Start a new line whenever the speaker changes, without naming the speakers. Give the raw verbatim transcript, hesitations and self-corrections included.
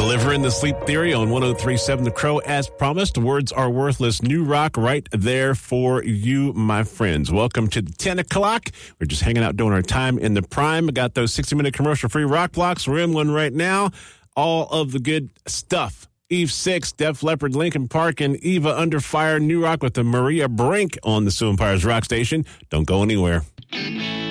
Delivering the Sleep Theory on one oh three point seven The Crow. As promised, words are worthless. New rock right there for you, my friends. Welcome to ten o'clock. We're just hanging out doing our time in the prime. Got those sixty-minute commercial-free rock blocks. We're in one right now. All of the good stuff. Eve six, Def Leppard, Linkin Park, and Eva Under Fire. New rock with the Maria Brink on the Sioux Empires Rock Station. Don't go anywhere.